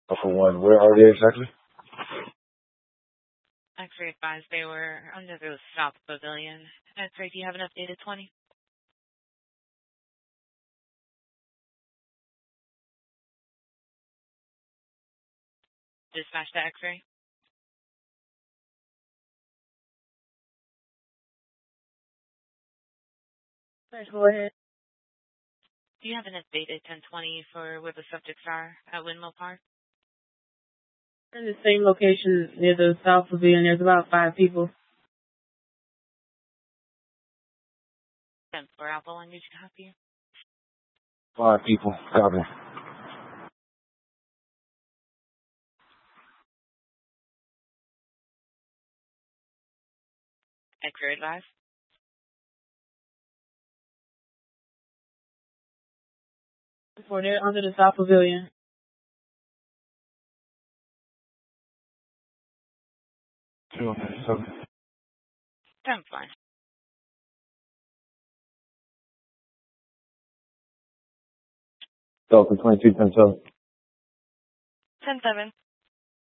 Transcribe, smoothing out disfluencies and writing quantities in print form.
For one, where are they exactly? X-ray advised they were under the South Pavilion. X-ray, do you have an updated 20? Dispatch to X-ray. Go ahead. Do you have an updated 1020 for where the subjects are at Windmill Park? In the same location near the South Pavilion, there's about 5 people. 10-4 Alpha 1, did you copy? 5 people. Copy. X-ray advised. Before they're under the South Pavilion. 207. 10-4. Delta 22, 10-7. 10-7.